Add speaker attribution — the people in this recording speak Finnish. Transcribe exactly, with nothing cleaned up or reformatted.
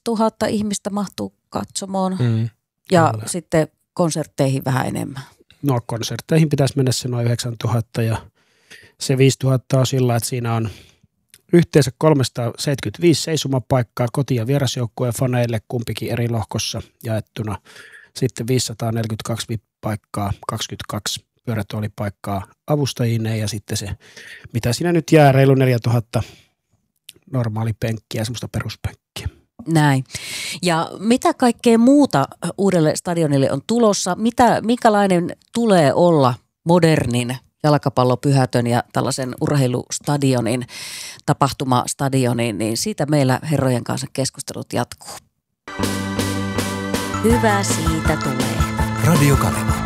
Speaker 1: tuhatta ihmistä mahtuu katsomoon
Speaker 2: Mm,
Speaker 1: ja
Speaker 2: kyllä.
Speaker 1: sitten konsertteihin vähän enemmän.
Speaker 2: No konsertteihin pitäisi mennä se noin yhdeksäntuhatta ja se viisituhatta on sillä, että siinä on yhteensä kolmesataaseitsemänkymmentäviisi seisomapaikkaa koti- ja vierasjoukkueen faneille kumpikin eri lohkossa jaettuna. Sitten viisisataaneljäkymmentäkaksi V I P-paikkaa, kaksikymmentäkaksi pyörätuolipaikkaa avustajineen ja sitten se, mitä siinä nyt jää, reilu neljätuhatta normaali penkkiä ja semmoista peruspenkkiä.
Speaker 1: Näin. Ja mitä kaikkea muuta uudelle stadionille on tulossa? Mitä, minkälainen tulee olla modernin jalkapallopyhätön ja tällaisen urheilustadionin, tapahtumastadionin, niin siitä meillä herrojen kanssa keskustelut jatkuu. Hyvä siitä tulee.
Speaker 3: Radio Kaneva.